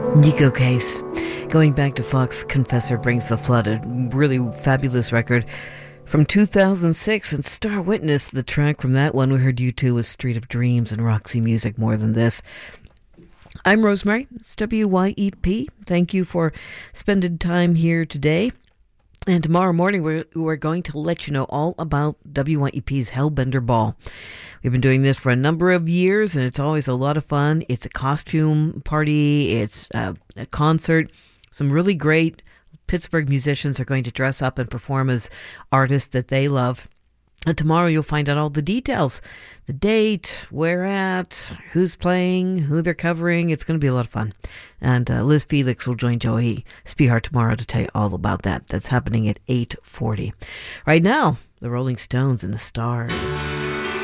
Nico Case. Going back to Fox, Confessor Brings the Flood, a really fabulous record from 2006. And Star Witness, the track from that one we heard U2 was Street of Dreams, and Roxy Music, More Than This. I'm Rosemary. It's WYEP. Thank you for spending time here today. And tomorrow morning, we're going to let you know all about WYEP's Hellbender Ball. We've been doing this for a number of years, and it's always a lot of fun. It's a costume party. It's a concert. Some really great Pittsburgh musicians are going to dress up and perform as artists that they love. And tomorrow you'll find out all the details. The date, where at, who's playing, who they're covering. It's going to be a lot of fun. And Liz Felix will join Joey Spihart tomorrow to tell you all about that. That's happening at 8:40. Right now, the Rolling Stones and the Stars.